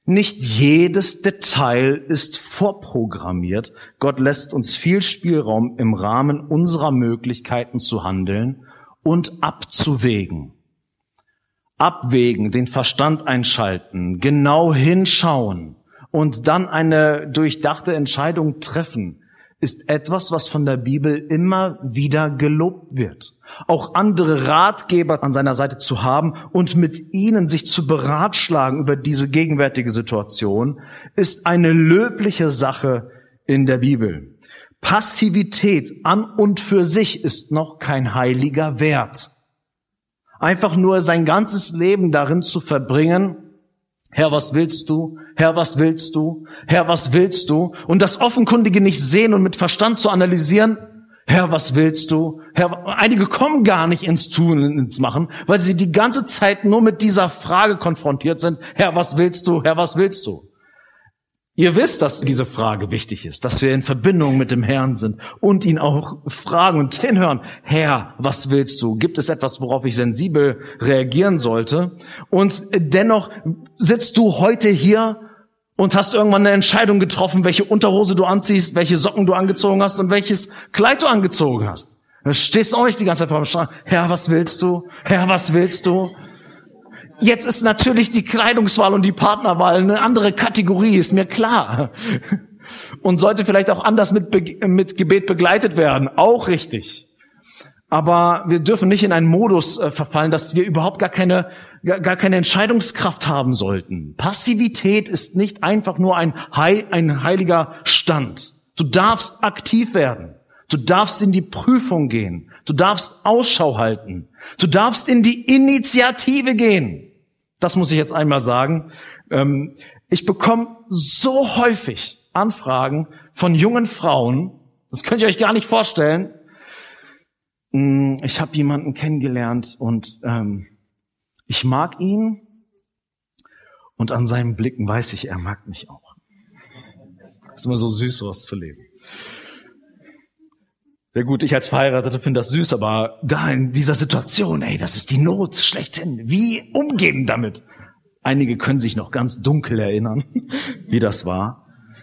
Nicht jedes Detail ist vorprogrammiert. Gott lässt uns viel Spielraum im Rahmen unserer Möglichkeiten zu handeln und abzuwägen. Abwägen, den Verstand einschalten, genau hinschauen und dann eine durchdachte Entscheidung treffen, ist etwas, was von der Bibel immer wieder gelobt wird. Auch andere Ratgeber an seiner Seite zu haben und mit ihnen sich zu beratschlagen über diese gegenwärtige Situation, ist eine löbliche Sache in der Bibel. Passivität an und für sich ist noch kein heiliger Wert. Einfach nur sein ganzes Leben darin zu verbringen, Herr, was willst du? Herr, was willst du? Herr, was willst du? Und das Offenkundige nicht sehen und mit Verstand zu analysieren, Herr, was willst du? Herr, einige kommen gar nicht ins Tun, ins Machen, weil sie die ganze Zeit nur mit dieser Frage konfrontiert sind, Herr, was willst du? Herr, was willst du? Ihr wisst, dass diese Frage wichtig ist, dass wir in Verbindung mit dem Herrn sind und ihn auch fragen und hinhören, Herr, was willst du? Gibt es etwas, worauf ich sensibel reagieren sollte? Und dennoch sitzt du heute hier und hast irgendwann eine Entscheidung getroffen, welche Unterhose du anziehst, welche Socken du angezogen hast und welches Kleid du angezogen hast. Da stehst du auch nicht die ganze Zeit vor dem Schrank, Herr, was willst du? Herr, was willst du? Jetzt ist natürlich die Kleidungswahl und die Partnerwahl eine andere Kategorie, ist mir klar. Und sollte vielleicht auch anders mit Gebet begleitet werden, auch richtig. Aber wir dürfen nicht in einen Modus verfallen, dass wir überhaupt gar keine Entscheidungskraft haben sollten. Passivität ist nicht einfach nur ein heiliger Stand. Du darfst aktiv werden. Du darfst in die Prüfung gehen. Du darfst Ausschau halten. Du darfst in die Initiative gehen. Das muss ich jetzt einmal sagen. Ich bekomme so häufig Anfragen von jungen Frauen, das könnt ihr euch gar nicht vorstellen. Ich habe jemanden kennengelernt und ich mag ihn und an seinen Blicken weiß ich, er mag mich auch. Das ist immer so süß, sowas zu lesen. Ja gut, ich als Verheirateter finde das süß, aber da in dieser Situation, das ist die Not schlechthin. Wie umgehen damit? Einige können sich noch ganz dunkel erinnern, wie das war.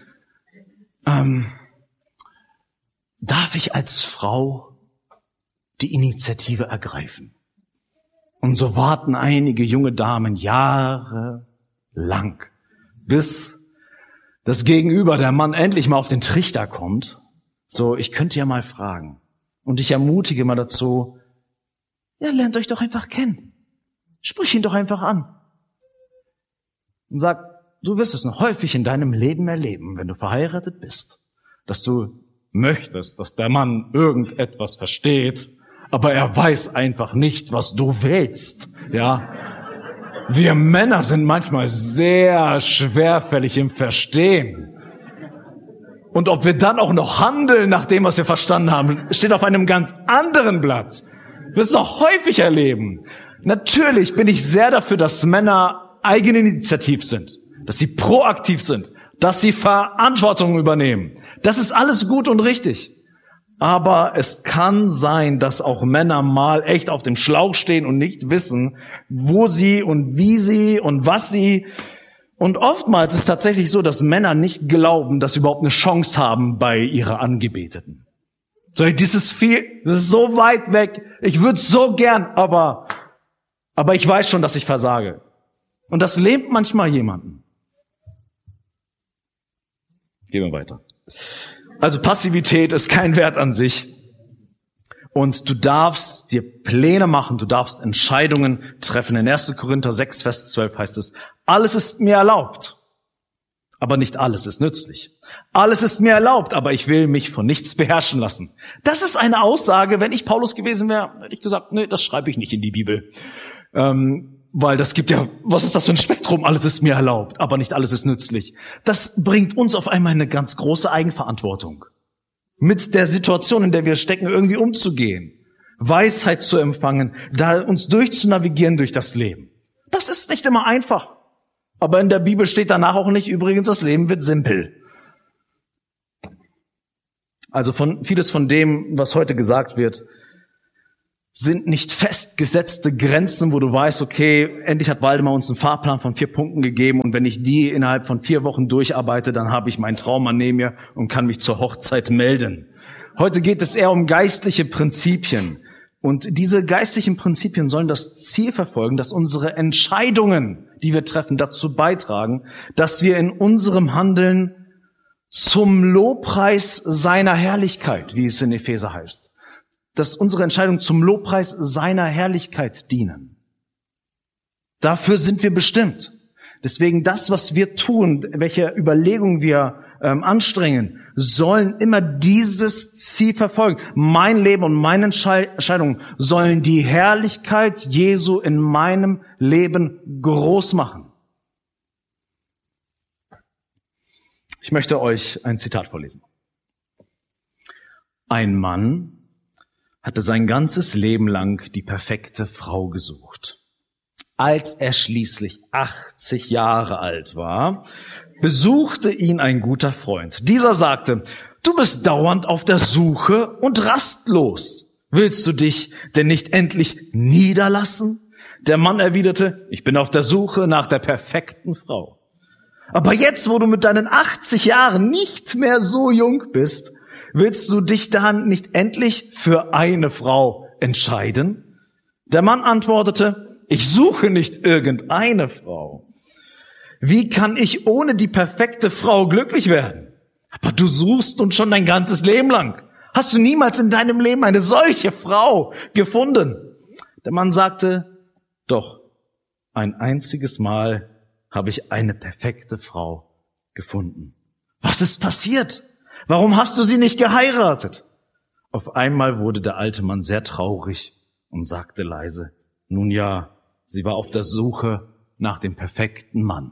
Darf ich als Frau die Initiative ergreifen? Und so warten einige junge Damen jahrelang, bis das Gegenüber, der Mann, endlich mal auf den Trichter kommt. So, ich könnte ja mal fragen. Und ich ermutige mal dazu, lernt euch doch einfach kennen. Sprich ihn doch einfach an. Und sag, du wirst es noch häufig in deinem Leben erleben, wenn du verheiratet bist, dass du möchtest, dass der Mann irgendetwas versteht, aber er weiß einfach nicht, was du willst. Ja? Wir Männer sind manchmal sehr schwerfällig im Verstehen. Und ob wir dann auch noch handeln nach dem, was wir verstanden haben, steht auf einem ganz anderen Blatt. Wir wirst es auch häufig erleben. Natürlich bin ich sehr dafür, dass Männer eigeninitiativ sind, dass sie proaktiv sind, dass sie Verantwortung übernehmen. Das ist alles gut und richtig. Aber es kann sein, dass auch Männer mal echt auf dem Schlauch stehen und nicht wissen, wo sie und wie sie und was sie. Und oftmals ist es tatsächlich so, dass Männer nicht glauben, dass sie überhaupt eine Chance haben bei ihrer Angebeteten. So, das ist so weit weg. Ich würde so gern, aber ich weiß schon, dass ich versage. Und das lähmt manchmal jemanden. Gehen wir weiter. Also Passivität ist kein Wert an sich. Und du darfst dir Pläne machen, du darfst Entscheidungen treffen. In 1. Korinther 6, Vers 12 heißt es, alles ist mir erlaubt, aber nicht alles ist nützlich. Alles ist mir erlaubt, aber ich will mich von nichts beherrschen lassen. Das ist eine Aussage, wenn ich Paulus gewesen wäre, hätte ich gesagt, nee, das schreibe ich nicht in die Bibel. Weil das gibt ja, was ist das für ein Spektrum? Alles ist mir erlaubt, aber nicht alles ist nützlich. Das bringt uns auf einmal eine ganz große Eigenverantwortung. Mit der Situation, in der wir stecken, irgendwie umzugehen. Weisheit zu empfangen, da uns durchzunavigieren durch das Leben. Das ist nicht immer einfach. Aber in der Bibel steht danach auch nicht, übrigens, das Leben wird simpel. Also vieles von dem, was heute gesagt wird, sind nicht festgesetzte Grenzen, wo du weißt, okay, endlich hat Waldemar uns einen Fahrplan von 4 Punkten gegeben und wenn ich die innerhalb von 4 Wochen durcharbeite, dann habe ich meinen Traummann neben mir und kann mich zur Hochzeit melden. Heute geht es eher um geistliche Prinzipien. Und diese geistlichen Prinzipien sollen das Ziel verfolgen, dass unsere Entscheidungen, die wir treffen, dazu beitragen, dass wir in unserem Handeln zum Lobpreis seiner Herrlichkeit, wie es in Epheser heißt, dass unsere Entscheidungen zum Lobpreis seiner Herrlichkeit dienen. Dafür sind wir bestimmt. Deswegen das, was wir tun, welche Überlegungen wir anstrengen, sollen immer dieses Ziel verfolgen. Mein Leben und meine Entscheidungen sollen die Herrlichkeit Jesu in meinem Leben groß machen. Ich möchte euch ein Zitat vorlesen. Ein Mann hatte sein ganzes Leben lang die perfekte Frau gesucht. Als er schließlich 80 Jahre alt war, besuchte ihn ein guter Freund. Dieser sagte, du bist dauernd auf der Suche und rastlos. Willst du dich denn nicht endlich niederlassen? Der Mann erwiderte, ich bin auf der Suche nach der perfekten Frau. Aber jetzt, wo du mit deinen 80 Jahren nicht mehr so jung bist, willst du dich dann nicht endlich für eine Frau entscheiden? Der Mann antwortete, ich suche nicht irgendeine Frau. Wie kann ich ohne die perfekte Frau glücklich werden? Aber du suchst nun schon dein ganzes Leben lang. Hast du niemals in deinem Leben eine solche Frau gefunden? Der Mann sagte, doch, ein einziges Mal habe ich eine perfekte Frau gefunden. Was ist passiert? Warum hast du sie nicht geheiratet? Auf einmal wurde der alte Mann sehr traurig und sagte leise, nun ja, sie war auf der Suche nach dem perfekten Mann.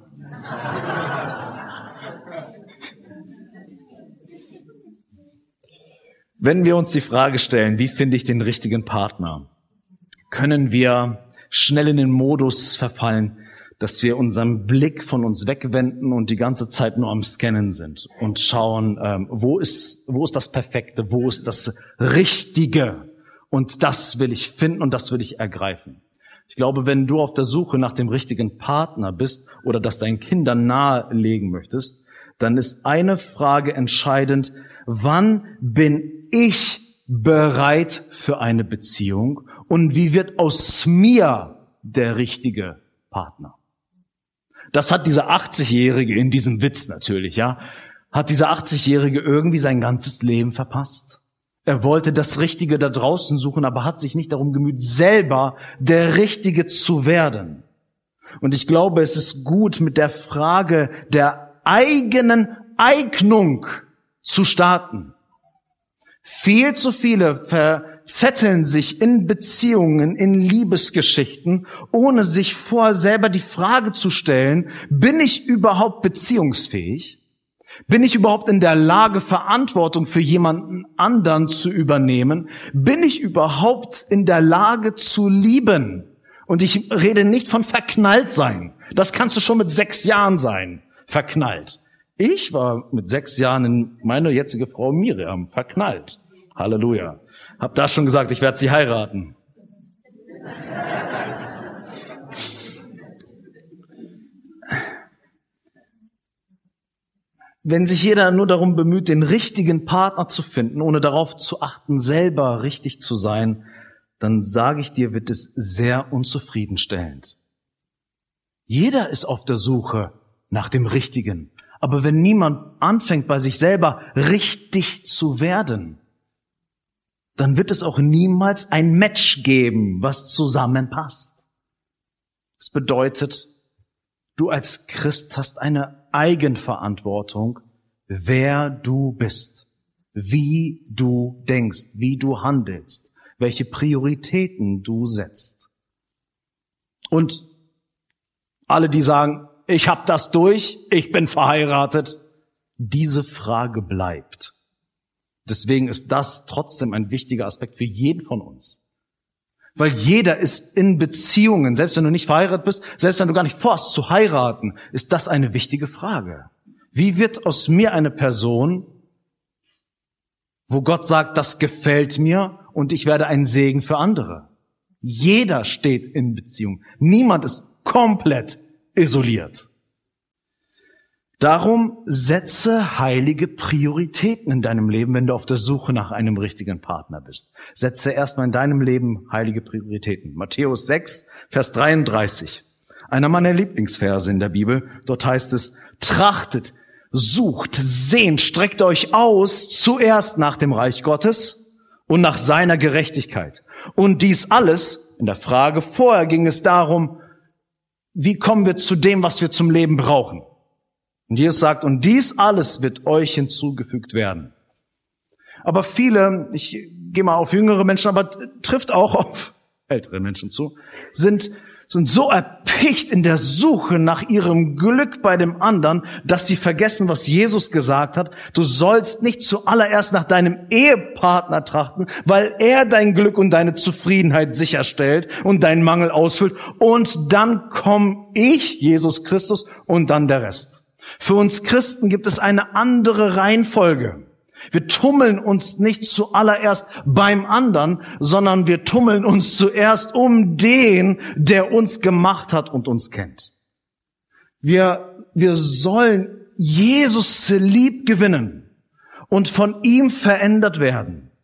Wenn wir uns die Frage stellen, wie finde ich den richtigen Partner, können wir schnell in den Modus verfallen, dass wir unseren Blick von uns wegwenden und die ganze Zeit nur am Scannen sind und schauen, wo ist das Perfekte, wo ist das Richtige, und das will ich finden und das will ich ergreifen. Ich glaube, wenn du auf der Suche nach dem richtigen Partner bist oder das deinen Kindern nahelegen möchtest, dann ist eine Frage entscheidend: Wann bin ich bereit für eine Beziehung und wie wird aus mir der richtige Partner? Das hat dieser 80-Jährige in diesem Witz natürlich, ja, hat dieser 80-Jährige irgendwie sein ganzes Leben verpasst. Er wollte das Richtige da draußen suchen, aber hat sich nicht darum gemüht, selber der Richtige zu werden. Und ich glaube, es ist gut, mit der Frage der eigenen Eignung zu starten. Viel zu viele verzetteln sich in Beziehungen, in Liebesgeschichten, ohne sich vorher selber die Frage zu stellen, bin ich überhaupt beziehungsfähig? Bin ich überhaupt in der Lage, Verantwortung für jemanden anderen zu übernehmen? Bin ich überhaupt in der Lage zu lieben? Und ich rede nicht von verknallt sein. Das kannst du schon mit 6 Jahren sein, verknallt. Ich war mit 6 Jahren in meine jetzige Frau Miriam verknallt. Halleluja. Hab da schon gesagt, ich werde sie heiraten. Wenn sich jeder nur darum bemüht, den richtigen Partner zu finden, ohne darauf zu achten, selber richtig zu sein, dann sage ich dir, wird es sehr unzufriedenstellend. Jeder ist auf der Suche nach dem Richtigen. Aber wenn niemand anfängt, bei sich selber richtig zu werden, dann wird es auch niemals ein Match geben, was zusammenpasst. Das bedeutet, du als Christ hast eine Eigenverantwortung, wer du bist, wie du denkst, wie du handelst, welche Prioritäten du setzt. Und alle, die sagen, ich habe das durch, ich bin verheiratet, diese Frage bleibt. Deswegen ist das trotzdem ein wichtiger Aspekt für jeden von uns. Weil jeder ist in Beziehungen, selbst wenn du nicht verheiratet bist, selbst wenn du gar nicht vorhast zu heiraten, ist das eine wichtige Frage. Wie wird aus mir eine Person, wo Gott sagt, das gefällt mir und ich werde ein Segen für andere? Jeder steht in Beziehung. Niemand ist komplett isoliert. Darum setze heilige Prioritäten in deinem Leben, wenn du auf der Suche nach einem richtigen Partner bist. Setze erstmal in deinem Leben heilige Prioritäten. Matthäus 6, Vers 33. Einer meiner Lieblingsverse in der Bibel. Dort heißt es, trachtet, sucht, sehnt, streckt euch aus zuerst nach dem Reich Gottes und nach seiner Gerechtigkeit. Und dies alles, in der Frage vorher ging es darum, wie kommen wir zu dem, was wir zum Leben brauchen? Und Jesus sagt, und dies alles wird euch hinzugefügt werden. Aber viele, ich gehe mal auf jüngere Menschen, aber trifft auch auf ältere Menschen zu, sind so erpicht in der Suche nach ihrem Glück bei dem anderen, dass sie vergessen, was Jesus gesagt hat. Du sollst nicht zuallererst nach deinem Ehepartner trachten, weil er dein Glück und deine Zufriedenheit sicherstellt und deinen Mangel ausfüllt. Und dann komme ich, Jesus Christus, und dann der Rest. Für uns Christen gibt es eine andere Reihenfolge. Wir tummeln uns nicht zuallererst beim anderen, sondern wir tummeln uns zuerst um den, der uns gemacht hat und uns kennt. Wir sollen Jesus lieb gewinnen und von ihm verändert werden.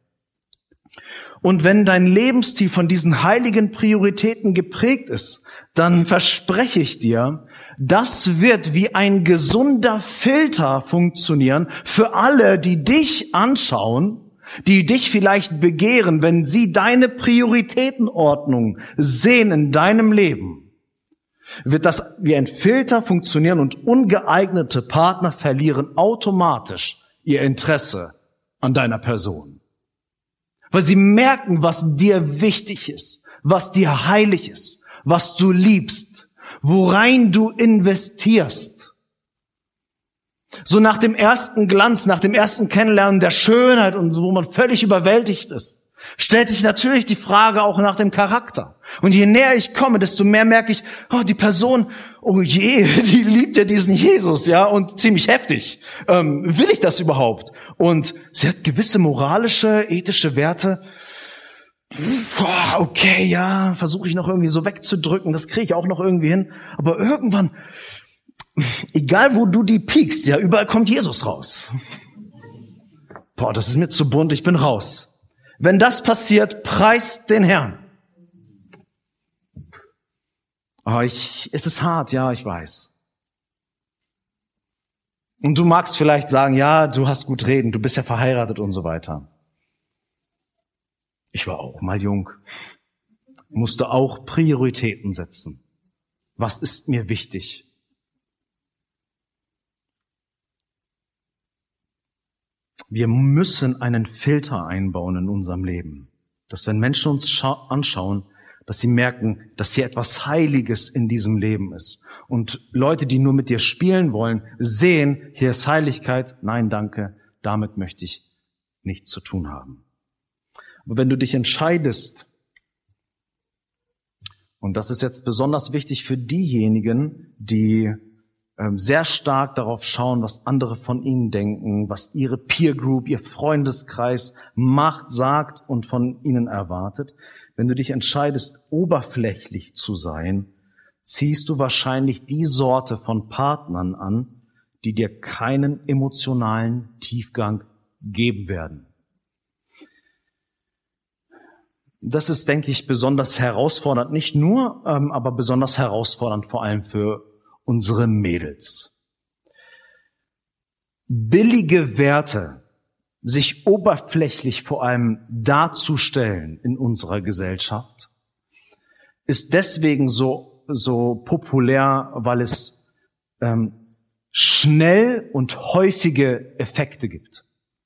Und wenn dein Lebensstil von diesen heiligen Prioritäten geprägt ist, dann verspreche ich dir, das wird wie ein gesunder Filter funktionieren für alle, die dich anschauen, die dich vielleicht begehren, wenn sie deine Prioritätenordnung sehen in deinem Leben. Wird das wie ein Filter funktionieren und ungeeignete Partner verlieren automatisch ihr Interesse an deiner Person. Weil sie merken, was dir wichtig ist, was dir heilig ist, was du liebst, worein du investierst. So nach dem ersten Glanz, nach dem ersten Kennenlernen der Schönheit und wo man völlig überwältigt ist, stellt sich natürlich die Frage auch nach dem Charakter. Und je näher ich komme, desto mehr merke ich, oh, die Person, oh je, die liebt ja diesen Jesus, ja, und ziemlich heftig. Will ich das überhaupt? Und sie hat gewisse moralische, ethische Werte. Okay, ja, versuche ich noch irgendwie so wegzudrücken, das kriege ich auch noch irgendwie hin. Aber irgendwann, egal wo du die piekst, ja, überall kommt Jesus raus. Boah, das ist mir zu bunt, ich bin raus. Wenn das passiert, preist den Herrn. Oh, es ist hart, ja, ich weiß. Und du magst vielleicht sagen, ja, du hast gut reden, du bist ja verheiratet und so weiter. Ich war auch mal jung, musste auch Prioritäten setzen. Was ist mir wichtig? Wir müssen einen Filter einbauen in unserem Leben, dass wenn Menschen uns anschauen, dass sie merken, dass hier etwas Heiliges in diesem Leben ist. Und Leute, die nur mit dir spielen wollen, sehen, hier ist Heiligkeit. Nein, danke, damit möchte ich nichts zu tun haben. Aber wenn du dich entscheidest, und das ist jetzt besonders wichtig für diejenigen, die sehr stark darauf schauen, was andere von ihnen denken, was ihre Peer Group, ihr Freundeskreis macht, sagt und von ihnen erwartet. Wenn du dich entscheidest, oberflächlich zu sein, ziehst du wahrscheinlich die Sorte von Partnern an, die dir keinen emotionalen Tiefgang geben werden. Das ist, denke ich, besonders herausfordernd, nicht nur, aber besonders herausfordernd vor allem für unsere Mädels. Billige Werte, sich oberflächlich vor allem darzustellen in unserer Gesellschaft, ist deswegen so populär, weil es schnell und häufige Effekte gibt.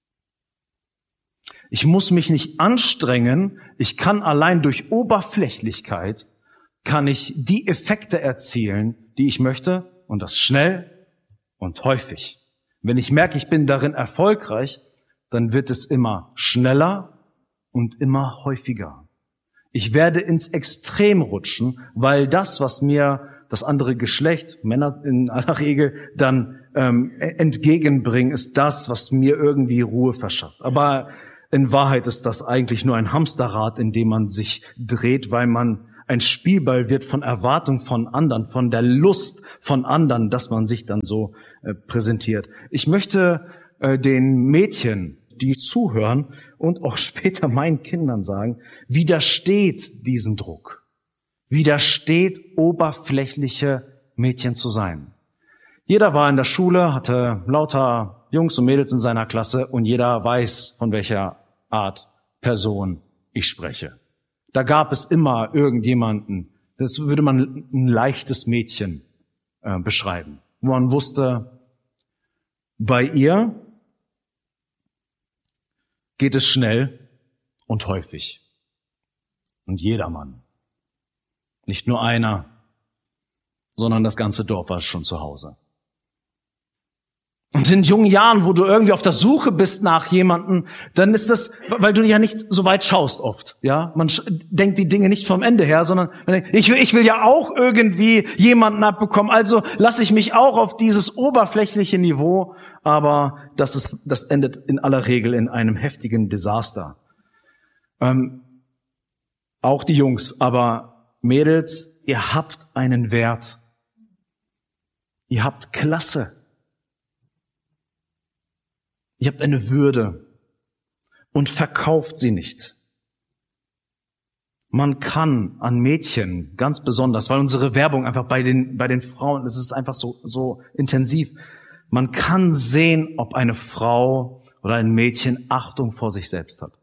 Ich muss mich nicht anstrengen, ich kann allein durch Oberflächlichkeit, kann ich die Effekte erzielen, die ich möchte, und das schnell und häufig. Wenn ich merke, ich bin darin erfolgreich, dann wird es immer schneller und immer häufiger. Ich werde ins Extrem rutschen, weil das, was mir das andere Geschlecht, Männer in aller Regel, dann entgegenbringen, ist das, was mir irgendwie Ruhe verschafft. Aber In Wahrheit ist das eigentlich nur ein Hamsterrad, in dem man sich dreht, weil man ein Spielball wird von Erwartung von anderen, von der Lust von anderen, dass man sich dann so präsentiert. Ich möchte den Mädchen, die zuhören und auch später meinen Kindern sagen, widersteht diesem Druck. Widersteht, oberflächliche Mädchen zu sein. Jeder war in der Schule, hatte lauter Jungs und Mädels in seiner Klasse und jeder weiß, von welcher Art Person ich spreche. Da gab es immer irgendjemanden, das würde man ein leichtes Mädchen beschreiben, wo man wusste, bei ihr geht es schnell und häufig. Und jedermann. Nicht nur einer, sondern das ganze Dorf war schon zu Hause. Und in jungen Jahren, wo du irgendwie auf der Suche bist nach jemandem, dann ist das, weil du ja nicht so weit schaust oft, ja. Man denkt die Dinge nicht vom Ende her, sondern man denkt, ich will ja auch irgendwie jemanden abbekommen, also lasse ich mich auch auf dieses oberflächliche Niveau, aber das endet in aller Regel in einem heftigen Desaster. Auch die Jungs, aber Mädels, ihr habt einen Wert. Ihr habt Klasse. Ihr habt eine Würde und verkauft sie nicht. Man kann an Mädchen ganz besonders, weil unsere Werbung einfach bei den Frauen, es ist einfach so intensiv, man kann sehen, ob eine Frau oder ein Mädchen Achtung vor sich selbst hat.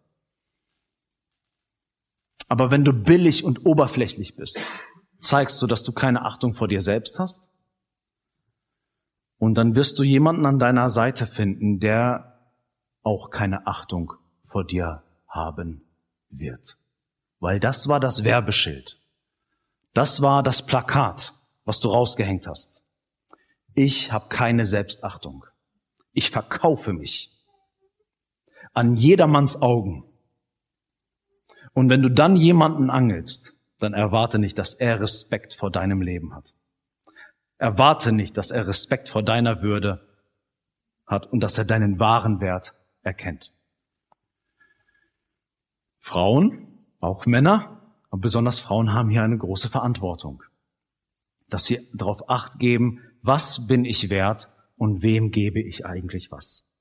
Aber wenn du billig und oberflächlich bist, zeigst du, dass du keine Achtung vor dir selbst hast. Und dann wirst du jemanden an deiner Seite finden, der auch keine Achtung vor dir haben wird. Weil das war das Werbeschild. Das war das Plakat, was du rausgehängt hast. Ich habe keine Selbstachtung. Ich verkaufe mich an jedermanns Augen. Und wenn du dann jemanden angelst, dann erwarte nicht, dass er Respekt vor deinem Leben hat. Erwarte nicht, dass er Respekt vor deiner Würde hat und dass er deinen wahren Wert erkennt. Frauen, auch Männer, aber besonders Frauen haben hier eine große Verantwortung, dass sie darauf Acht geben, was bin ich wert und wem gebe ich eigentlich was.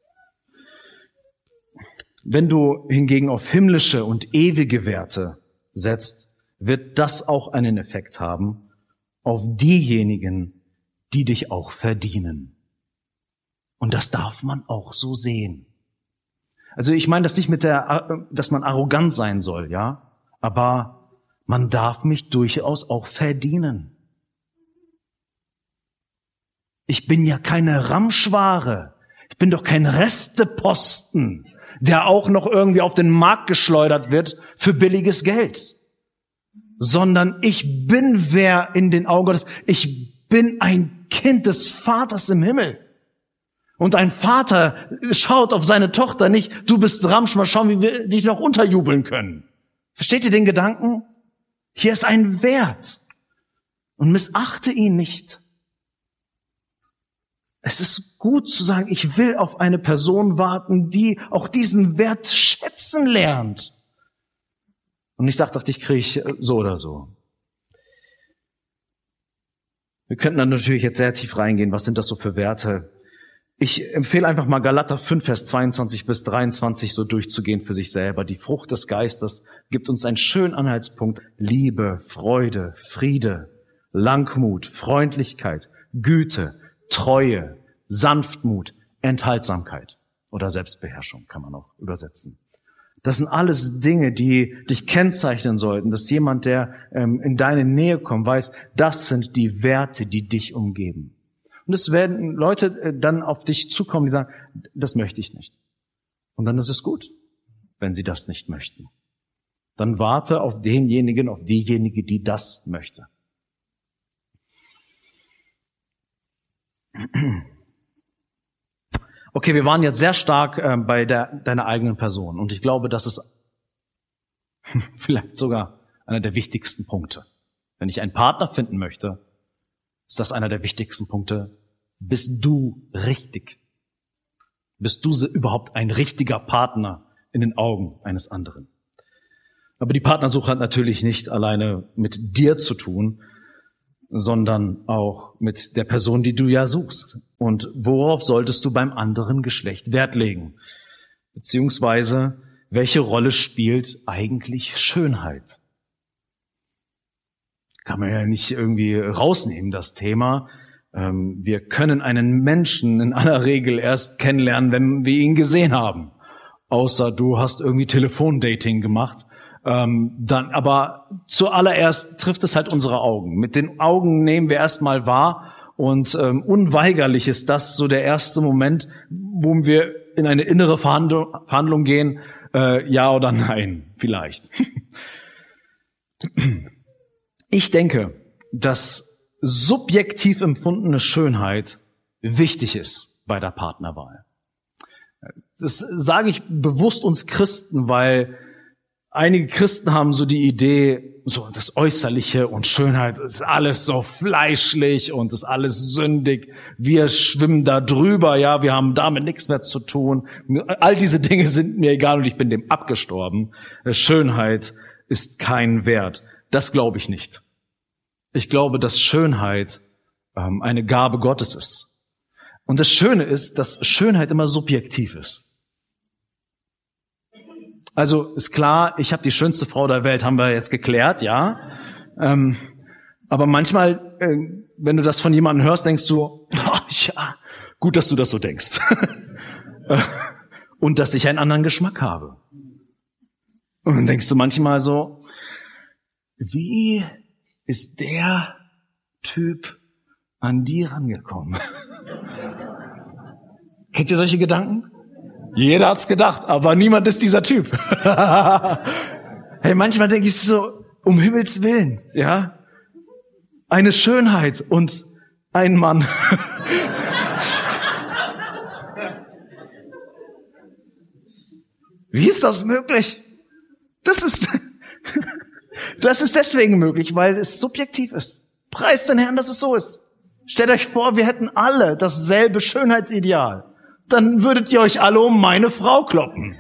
Wenn du hingegen auf himmlische und ewige Werte setzt, wird das auch einen Effekt haben auf diejenigen, die dich auch verdienen. Und das darf man auch so sehen. Also ich meine das nicht dass man arrogant sein soll, ja, aber man darf mich durchaus auch verdienen. Ich bin ja keine Ramschware. Ich bin doch kein Resteposten, der auch noch irgendwie auf den Markt geschleudert wird für billiges Geld. Sondern ich bin wer in den Augen Gottes. Ich bin ein Kind des Vaters im Himmel. Und ein Vater schaut auf seine Tochter nicht, du bist Ramsch, mal schauen, wie wir dich noch unterjubeln können. Versteht ihr den Gedanken? Hier ist ein Wert. Und missachte ihn nicht. Es ist gut zu sagen, ich will auf eine Person warten, die auch diesen Wert schätzen lernt. Und nicht sagt, ich kriege so oder so. Wir könnten dann natürlich jetzt sehr tief reingehen. Was sind das so für Werte? Ich empfehle einfach mal Galater 5, Vers 22 bis 23 so durchzugehen für sich selber. Die Frucht des Geistes gibt uns einen schönen Anhaltspunkt. Liebe, Freude, Friede, Langmut, Freundlichkeit, Güte, Treue, Sanftmut, Enthaltsamkeit oder Selbstbeherrschung kann man auch übersetzen. Das sind alles Dinge, die dich kennzeichnen sollten, dass jemand, der in deine Nähe kommt, weiß, das sind die Werte, die dich umgeben. Und es werden Leute dann auf dich zukommen, die sagen, das möchte ich nicht. Und dann ist es gut, wenn sie das nicht möchten. Dann warte auf denjenigen, auf diejenige, die das möchte. Okay, wir waren jetzt sehr stark bei deiner eigenen Person. Und ich glaube, das ist vielleicht sogar einer der wichtigsten Punkte. Wenn ich einen Partner finden möchte, ist das einer der wichtigsten Punkte. Bist du richtig? Bist du überhaupt ein richtiger Partner in den Augen eines anderen. Aber die Partnersuche hat natürlich nicht alleine mit dir zu tun, sondern auch mit der Person, die du ja suchst. Und worauf solltest du beim anderen Geschlecht Wert legen? Beziehungsweise, welche Rolle spielt eigentlich Schönheit? Kann man ja nicht irgendwie rausnehmen, das Thema. Wir können einen Menschen in aller Regel erst kennenlernen, wenn wir ihn gesehen haben. Außer du hast irgendwie Telefondating gemacht. Dann, aber zuallererst trifft es halt unsere Augen. Mit den Augen nehmen wir erstmal wahr und unweigerlich ist das so der erste Moment, wo wir in eine innere Verhandlung gehen, ja oder nein, vielleicht. Ich denke, dass subjektiv empfundene Schönheit wichtig ist bei der Partnerwahl. Das sage ich bewusst uns Christen, weil einige Christen haben so die Idee, so das Äußerliche und Schönheit ist alles so fleischlich und ist alles sündig. Wir schwimmen da drüber, ja, wir haben damit nichts mehr zu tun. All diese Dinge sind mir egal und ich bin dem abgestorben. Schönheit ist kein Wert. Das glaube ich nicht. Ich glaube, dass Schönheit eine Gabe Gottes ist. Und das Schöne ist, dass Schönheit immer subjektiv ist. Also ist klar, ich habe die schönste Frau der Welt, haben wir jetzt geklärt, ja. Aber manchmal, wenn du das von jemandem hörst, denkst du, oh, ja, gut, dass du das so denkst. Und dass ich einen anderen Geschmack habe. Und dann denkst du manchmal so, wie ist der Typ an die rangekommen? Kennt ihr solche Gedanken? Jeder hat's gedacht, aber niemand ist dieser Typ. Hey, manchmal denke ich so, um Himmels Willen, ja? Eine Schönheit und ein Mann. Wie ist das möglich? Das ist deswegen möglich, weil es subjektiv ist. Preist den Herrn, dass es so ist. Stellt euch vor, wir hätten alle dasselbe Schönheitsideal. Dann würdet ihr euch alle um meine Frau kloppen.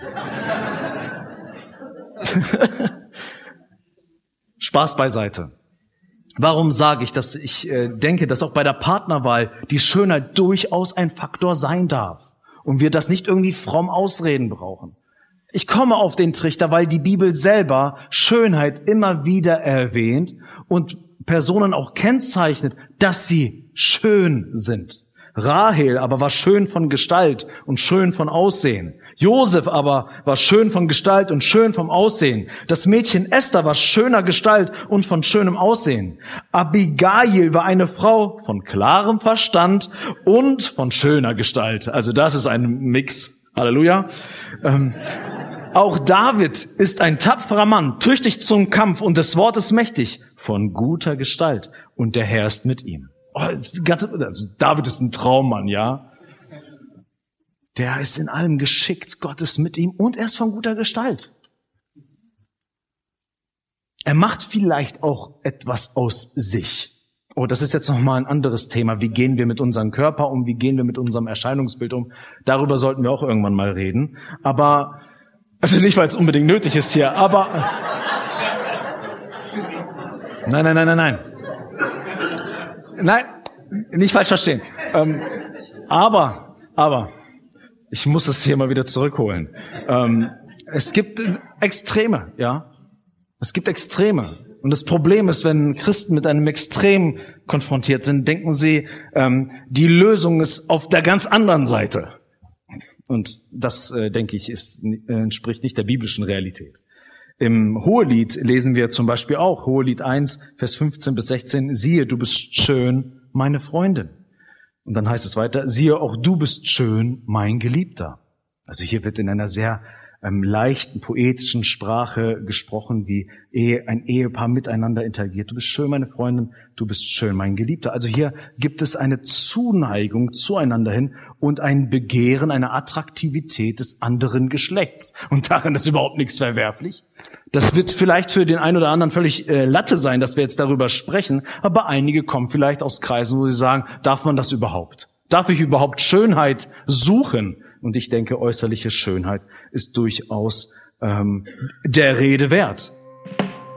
Spaß beiseite. Warum sage ich, dass ich denke, dass auch bei der Partnerwahl die Schönheit durchaus ein Faktor sein darf und wir das nicht irgendwie fromm ausreden brauchen? Ich komme auf den Trichter, weil die Bibel selber Schönheit immer wieder erwähnt und Personen auch kennzeichnet, dass sie schön sind. Rahel aber war schön von Gestalt und schön von Aussehen. Josef aber war schön von Gestalt und schön vom Aussehen. Das Mädchen Esther war schöner Gestalt und von schönem Aussehen. Abigail war eine Frau von klarem Verstand und von schöner Gestalt. Also das ist ein Mix. Halleluja. Auch David ist ein tapferer Mann, tüchtig zum Kampf und des Wortes mächtig, von guter Gestalt. Und der Herr ist mit ihm. Also David ist ein Traummann, ja. Der ist in allem geschickt, Gott ist mit ihm und er ist von guter Gestalt. Er macht vielleicht auch etwas aus sich. Oh, das ist jetzt nochmal ein anderes Thema. Wie gehen wir mit unserem Körper um? Wie gehen wir mit unserem Erscheinungsbild um? Darüber sollten wir auch irgendwann mal reden. Aber, also nicht, weil es unbedingt nötig ist hier, aber... Nein. Nein, nicht falsch verstehen. Aber, ich muss es hier mal wieder zurückholen. Es gibt Extreme, ja. Es gibt Extreme. Und das Problem ist, wenn Christen mit einem Extrem konfrontiert sind, denken sie, die Lösung ist auf der ganz anderen Seite. Und das, denke ich, entspricht nicht der biblischen Realität. Im Hohelied lesen wir zum Beispiel auch, Hohelied 1, Vers 15 bis 16, siehe, du bist schön, meine Freundin. Und dann heißt es weiter, siehe, auch du bist schön, mein Geliebter. Also hier wird in einer sehr leichten, poetischen Sprache gesprochen, wie ein Ehepaar miteinander interagiert. Du bist schön, meine Freundin, du bist schön, mein Geliebter. Also hier gibt es eine Zuneigung zueinander hin und ein Begehren, eine Attraktivität des anderen Geschlechts. Und darin ist überhaupt nichts verwerflich. Das wird vielleicht für den einen oder anderen völlig Latte sein, dass wir jetzt darüber sprechen, aber einige kommen vielleicht aus Kreisen, wo sie sagen, darf man das überhaupt? Darf ich überhaupt Schönheit suchen Und ich denke, äußerliche Schönheit ist durchaus der Rede wert.